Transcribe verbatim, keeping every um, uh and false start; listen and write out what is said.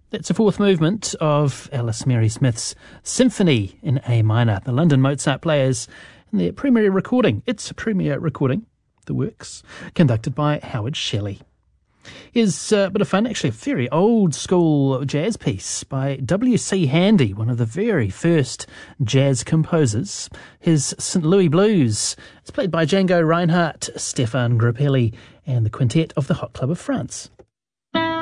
That's a fourth movement of Alice Mary Smith's Symphony in A minor. The London Mozart Players in their premiere recording. It's a premiere recording, the works, conducted by Howard Shelley. Here's a bit of fun, actually a very old school jazz piece by W C Handy, one of the very first jazz composers. His Saint Louis Blues. It's played by Django Reinhardt, Stefan Grappelli, and the Quintet of the Hot Club of France.